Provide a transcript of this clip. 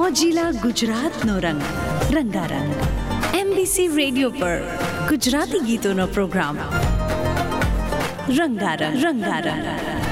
મોજીલા ગુજરાતનો રંગ રંગારંગ. MBC radio પર ગુજરાતી ગીતોનો પ્રોગ્રામ રંગારંગ.